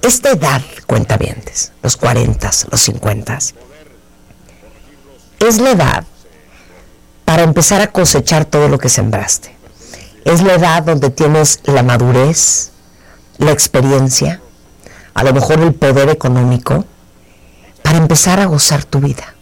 esta edad, cuentavientes, los 40, los 50, es la edad para empezar a cosechar todo lo que sembraste. Es la edad donde tienes la madurez, la experiencia, a lo mejor el poder económico, para empezar a gozar tu vida.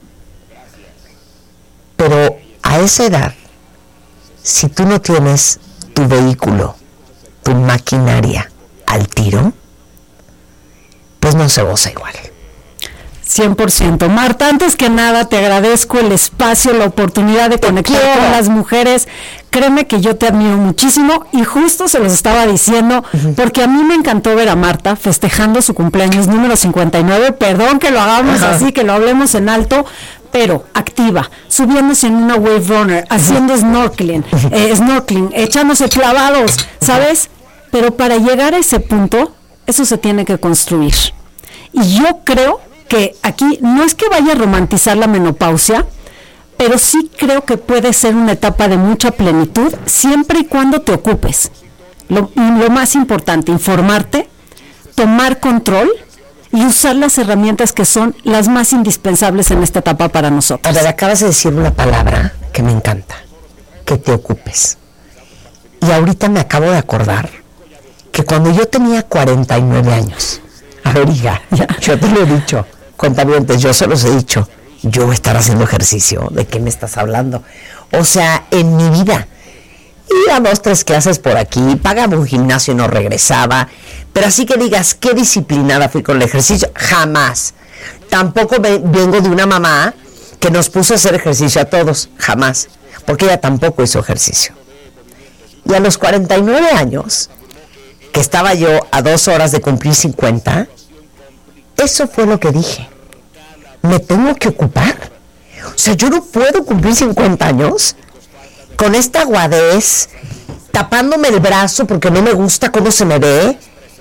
Pero a esa edad, si tú no tienes tu vehículo, tu maquinaria al tiro, pues no se goza igual. 100%. Marta, antes que nada te agradezco el espacio, la oportunidad de conectar con las mujeres. Créeme que yo te admiro muchísimo y justo se los estaba diciendo, porque a mí me encantó ver a Marta festejando su cumpleaños número 59. Perdón que lo hagamos así, que lo hablemos en alto, pero activa, subiéndose en una wave runner, haciendo snorkeling, echándose clavados, ¿sabes? Pero para llegar a ese punto, eso se tiene que construir. Y yo creo que aquí no es que vaya a romantizar la menopausia, pero sí creo que puede ser una etapa de mucha plenitud siempre y cuando te ocupes. Lo más importante, informarte, tomar control y usar las herramientas que son las más indispensables en esta etapa para nosotros. A ver, acabas de decir una palabra que me encanta, que te ocupes. Y ahorita me acabo de acordar que cuando yo tenía 49 años, a ver, hija, yo te lo he dicho, cuentavientes, yo se los he dicho, yo voy a estar haciendo ejercicio, ¿de qué me estás hablando? O sea, en mi vida, iba 2, 3 clases por aquí, pagaba un gimnasio y no regresaba, pero así que digas, qué disciplinada fui con el ejercicio, jamás. Tampoco vengo de una mamá que nos puso a hacer ejercicio a todos, jamás, porque ella tampoco hizo ejercicio. Y a los 49 años, que estaba yo a 2 horas de cumplir 50, eso fue lo que dije. Me tengo que ocupar. O sea, yo no puedo cumplir 50 años con esta aguadez, tapándome el brazo porque no me gusta cómo se me ve.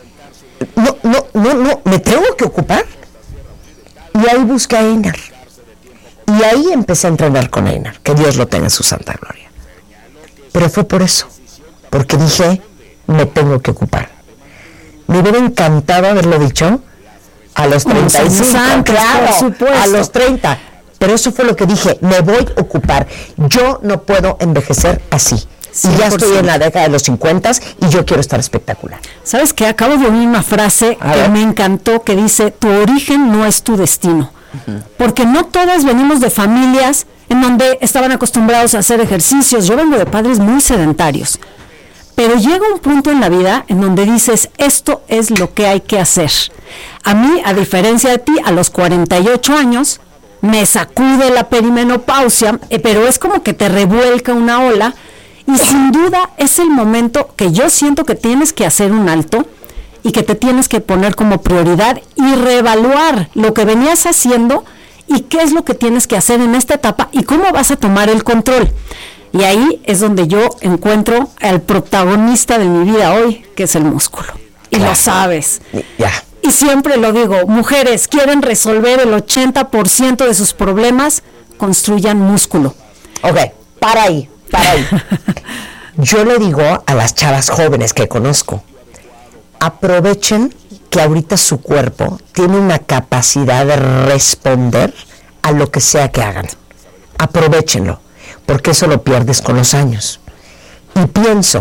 No, me tengo que ocupar. Y ahí busqué a Einar. Y ahí empecé a entrenar con Einar, que Dios lo tenga en su santa gloria. Pero fue por eso, porque dije, me tengo que ocupar. Me hubiera encantado haberlo dicho a los 35, claro, a los 30. Pero eso fue lo que dije, me voy a ocupar. Yo no puedo envejecer así. 100%. Y ya estoy en la década de los 50 y yo quiero estar espectacular. ¿Sabes qué? Acabo de oír una frase que me encantó, que dice, tu origen no es tu destino. Porque no todas venimos de familias en donde estaban acostumbrados a hacer ejercicios. Yo vengo de padres muy sedentarios. Pero llega un punto en la vida en donde dices, esto es lo que hay que hacer. A mí, a diferencia de ti, a los 48 años, me sacude la perimenopausia, pero es como que te revuelca una ola, y sin duda es el momento que yo siento que tienes que hacer un alto, y que te tienes que poner como prioridad, y reevaluar lo que venías haciendo, y qué es lo que tienes que hacer en esta etapa, y cómo vas a tomar el control. Y ahí es donde yo encuentro al protagonista de mi vida hoy, que es el músculo. Y lo sabes. Y siempre lo digo, mujeres, quieren resolver el 80% de sus problemas, construyan músculo. Ok, para ahí. Yo le digo a las chavas jóvenes que conozco, aprovechen que ahorita su cuerpo tiene una capacidad de responder a lo que sea que hagan. Aprovéchenlo, porque eso lo pierdes con los años. Y pienso,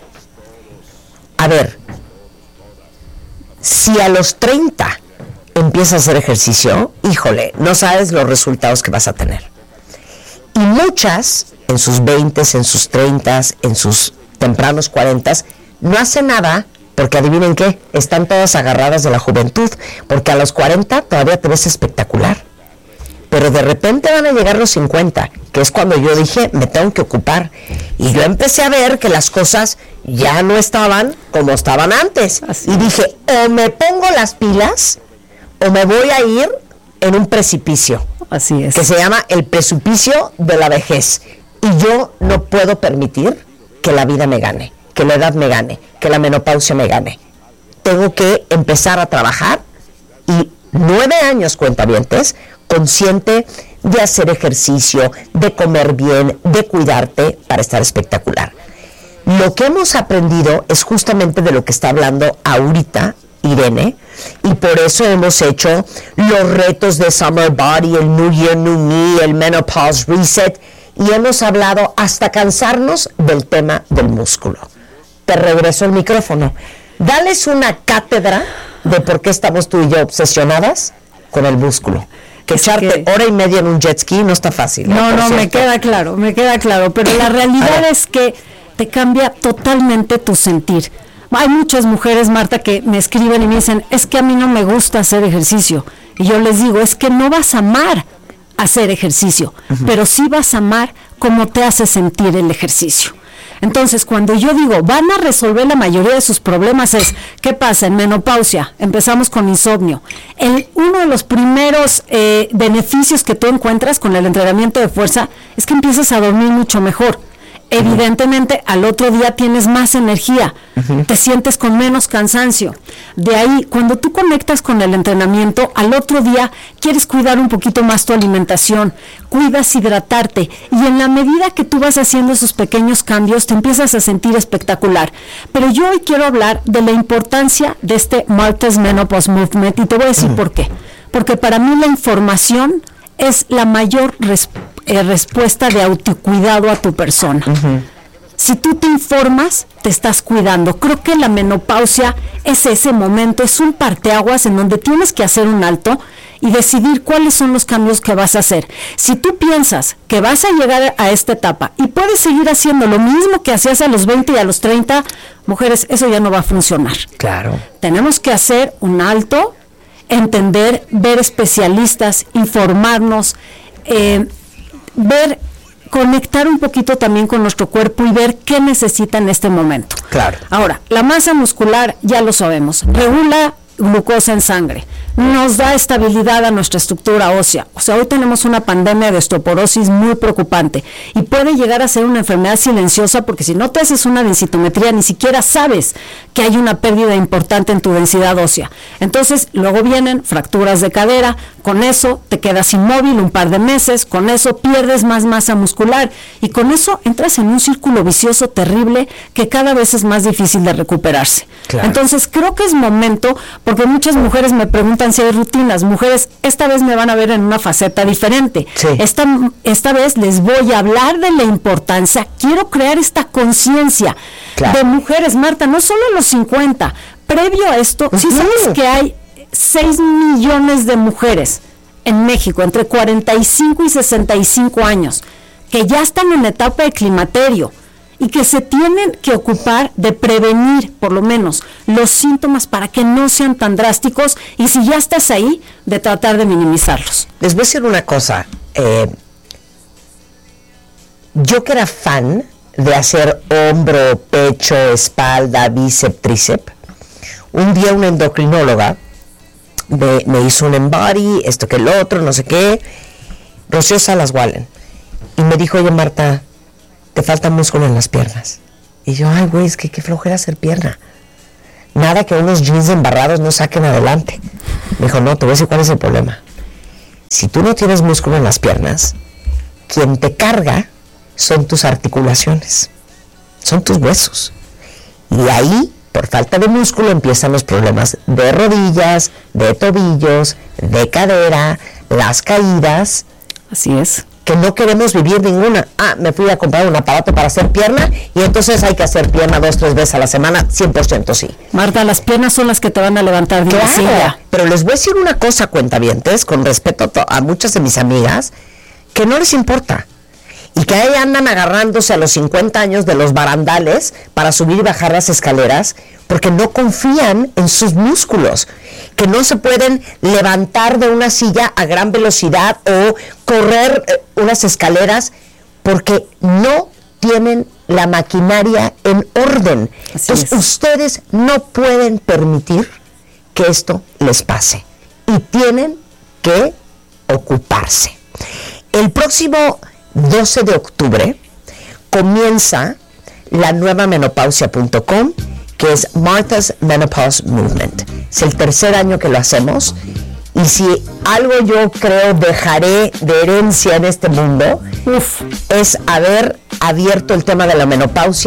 a ver, si a los 30 empiezas a hacer ejercicio, híjole, no sabes los resultados que vas a tener. Y muchas, en sus 20, en sus 30, en sus tempranos 40, no hacen nada, porque adivinen qué, están todas agarradas de la juventud, porque a los 40 todavía te ves espectacular. Pero de repente van a llegar los 50, que es cuando yo dije, me tengo que ocupar. Y yo empecé a ver que las cosas ya no estaban como estaban antes. Y dije, o me pongo las pilas, o me voy a ir en un precipicio. Así es. Que se llama el precipicio de la vejez. Y yo no puedo permitir que la vida me gane, que la edad me gane, que la menopausia me gane. Tengo que empezar a trabajar y 9 años, cuentavientes, consciente de hacer ejercicio, de comer bien, de cuidarte para estar espectacular. Lo que hemos aprendido es justamente de lo que está hablando ahorita Irene, y por eso hemos hecho los retos de Summer Body, el New Year, New Me, el Menopause Reset, y hemos hablado hasta cansarnos del tema del músculo. Te regreso el micrófono. Dales una cátedra de por qué estamos tú y yo obsesionadas con el músculo. Que echarte hora y media en un jet ski no está fácil. No, me queda claro, pero la realidad es que te cambia totalmente tu sentir. Hay muchas mujeres, Marta, que me escriben y me dicen, es que a mí no me gusta hacer ejercicio. Y yo les digo, es que no vas a amar hacer ejercicio, pero sí vas a amar cómo te hace sentir el ejercicio. Entonces, cuando yo digo, van a resolver la mayoría de sus problemas es, ¿qué pasa? En menopausia, empezamos con insomnio. Uno de los primeros beneficios que tú encuentras con el entrenamiento de fuerza es que empiezas a dormir mucho mejor. Evidentemente, al otro día tienes más energía, te sientes con menos cansancio. De ahí, cuando tú conectas con el entrenamiento, al otro día quieres cuidar un poquito más tu alimentación, cuidas hidratarte, y en la medida que tú vas haciendo esos pequeños cambios, te empiezas a sentir espectacular. Pero yo hoy quiero hablar de la importancia de este Martha's Menopause Movement, y te voy a decir por qué. Porque para mí la información es la mayor respuesta de autocuidado a tu persona. Si tú te informas, te estás cuidando. Creo que la menopausia es ese momento, es un parteaguas en donde tienes que hacer un alto y decidir cuáles son los cambios que vas a hacer. Si tú piensas que vas a llegar a esta etapa y puedes seguir haciendo lo mismo que hacías a los 20 y a los 30, mujeres, eso ya no va a funcionar. Claro. Tenemos que hacer un alto, entender, ver especialistas, informarnos, conectar un poquito también con nuestro cuerpo y ver qué necesita en este momento. Claro. Ahora, la masa muscular, ya lo sabemos, regula glucosa en sangre, nos da estabilidad a nuestra estructura ósea. O sea, hoy tenemos una pandemia de osteoporosis muy preocupante y puede llegar a ser una enfermedad silenciosa porque si no te haces una densitometría ni siquiera sabes que hay una pérdida importante en tu densidad ósea. Entonces, luego vienen fracturas de cadera, con eso te quedas inmóvil un par de meses, con eso pierdes más masa muscular y con eso entras en un círculo vicioso terrible que cada vez es más difícil de recuperarse. Claro. Entonces, creo que es momento, porque muchas mujeres me preguntan si hay rutinas. Mujeres, esta vez me van a ver en una faceta diferente. Sí. Esta vez les voy a hablar de la importancia. Quiero crear esta conciencia de mujeres, Marta, no solo a los 50. Previo a esto, ¿sí sabes que hay 6 millones de mujeres en México entre 45 y 65 años que ya están en etapa de climaterio y que se tienen que ocupar de prevenir, por lo menos, los síntomas para que no sean tan drásticos y si ya estás ahí, de tratar de minimizarlos? Les voy a decir una cosa. Yo que era fan de hacer hombro, pecho, espalda, bíceps, tríceps, un día una endocrinóloga me hizo un embody, esto que el otro, no sé qué, Rocío Salas Wallen, y me dijo, oye Marta, te falta músculo en las piernas. Y yo, ay güey, es que qué flojera hacer pierna. Nada que unos jeans embarrados no saquen adelante. Me dijo, no, te voy a decir cuál es el problema. Si tú no tienes músculo en las piernas, quien te carga son tus articulaciones, son tus huesos. Y ahí, por falta de músculo, empiezan los problemas de rodillas, de tobillos, de cadera, las caídas. Así es. Que no queremos vivir ninguna. Me fui a comprar un aparato para hacer pierna y entonces hay que hacer pierna 2-3 veces a la semana, 100% sí. Marta, las piernas son las que te van a levantar de la silla. Pero les voy a decir una cosa, cuentavientes, con respeto a muchas de mis amigas, que no les importa. Y que ahí andan agarrándose a los 50 años de los barandales para subir y bajar las escaleras porque no confían en sus músculos, que no se pueden levantar de una silla a gran velocidad o correr unas escaleras porque no tienen la maquinaria en orden. Entonces ustedes no pueden permitir que esto les pase y tienen que ocuparse. El próximo 12 de octubre comienza la nueva menopausia.com, que es Martha's Menopause Movement. Es el tercer año que lo hacemos y si algo yo creo dejaré de herencia en este mundo es haber abierto el tema de la menopausia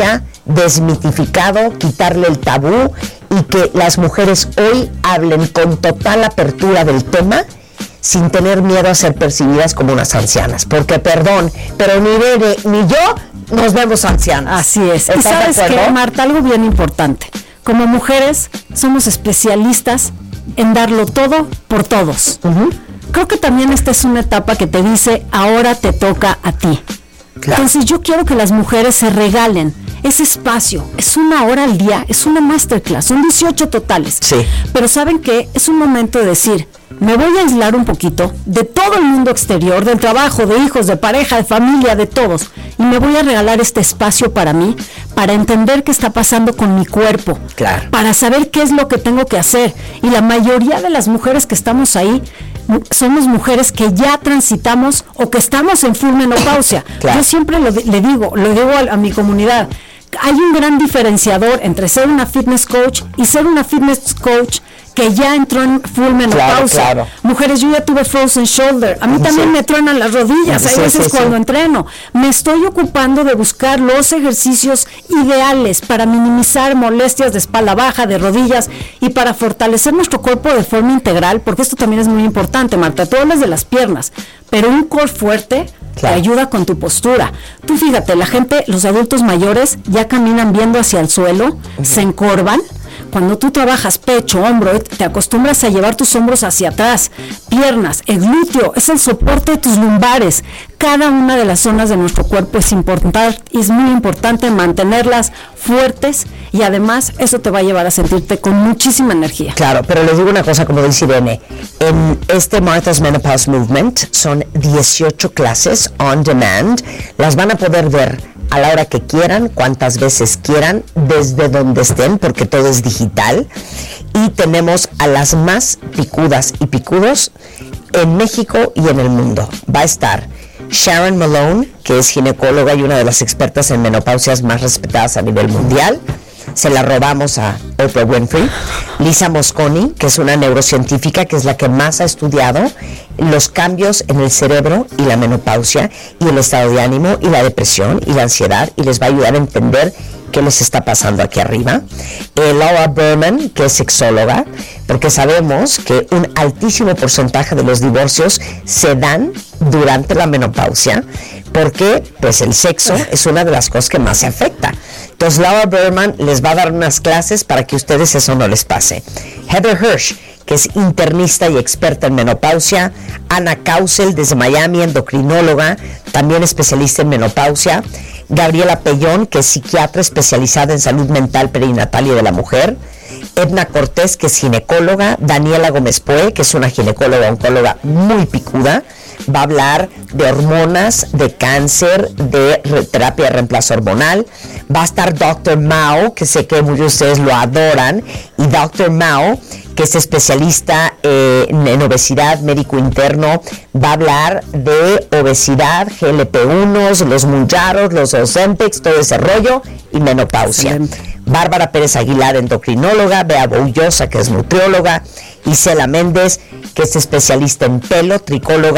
desmitificado, quitarle el tabú y que las mujeres hoy hablen con total apertura del tema sin tener miedo a ser percibidas como unas ancianas. Porque, perdón, pero ni Bebe ni yo nos vemos ancianas. Así es. Y sabes qué, Marta, algo bien importante. Como mujeres somos especialistas en darlo todo por todos. Creo que también esta es una etapa que te dice, ahora te toca a ti. Claro. Entonces yo quiero que las mujeres se regalen ese espacio. Es 1 hora al día, es una masterclass, son 18 totales. Sí. Pero ¿saben qué? Es un momento de decir, me voy a aislar un poquito de todo el mundo exterior, del trabajo, de hijos, de pareja, de familia, de todos. Y me voy a regalar este espacio para mí, para entender qué está pasando con mi cuerpo. Claro. Para saber qué es lo que tengo que hacer. Y la mayoría de las mujeres que estamos ahí, somos mujeres que ya transitamos o que estamos en full menopausia. Claro. Yo siempre le digo a mi comunidad, hay un gran diferenciador entre ser una fitness coach y ser una fitness coach que ya entró en full menopausia. Claro. Mujeres, yo ya tuve frozen shoulder, a mí también me truenan las rodillas, hay veces cuando entreno. Me estoy ocupando de buscar los ejercicios ideales para minimizar molestias de espalda baja, de rodillas y para fortalecer nuestro cuerpo de forma integral, porque esto también es muy importante, Marta. Tú hablas de las piernas, pero un core fuerte te ayuda con tu postura. Tú fíjate, la gente, los adultos mayores ya caminan viendo hacia el suelo, se encorvan. Cuando tú trabajas pecho, hombro, te acostumbras a llevar tus hombros hacia atrás, piernas, el glúteo, es el soporte de tus lumbares. Cada una de las zonas de nuestro cuerpo es importante, es muy importante mantenerlas fuertes y además eso te va a llevar a sentirte con muchísima energía. Claro, pero les digo una cosa, como dice Irene, en este Martha's Menopause Movement son 18 clases on demand, las van a poder ver a la hora que quieran, cuantas veces quieran, desde donde estén, porque todo es digital, y tenemos a las más picudas y picudos en México y en el mundo. Va a estar Sharon Malone, que es ginecóloga y una de las expertas en menopausias más respetadas a nivel mundial. Se la robamos a Oprah Winfrey. Lisa Mosconi, que es una neurocientífica que es la que más ha estudiado los cambios en el cerebro y la menopausia y el estado de ánimo y la depresión y la ansiedad, y les va a ayudar a entender qué les está pasando aquí arriba. Laura Berman, que es sexóloga, porque sabemos que un altísimo porcentaje de los divorcios se dan durante la menopausia, porque pues el sexo es una de las cosas que más se afecta. Entonces Laura Berman les va a dar unas clases para que ustedes eso no les pase. Heather Hirsch, que es internista y experta en menopausia. Ana Causel, desde Miami, endocrinóloga, también especialista en menopausia. Gabriela Pellón, que es psiquiatra especializada en salud mental perinatal y de la mujer. Edna Cortés, que es ginecóloga. Daniela Gómez Poe, que es una ginecóloga oncóloga muy picuda. Va a hablar de hormonas, de cáncer, de terapia de reemplazo hormonal. Va a estar Dr. Mao, que sé que muchos de ustedes lo adoran, y Dr. Mao, que es especialista en obesidad, médico interno, va a hablar de obesidad, GLP-1, los Mounjaros, los Ozempic, todo ese rollo, y menopausia. Excelente. Bárbara Pérez Aguilar, endocrinóloga. Bea Boullosa, que es nutrióloga. Isela Méndez, que es especialista en pelo, tricóloga.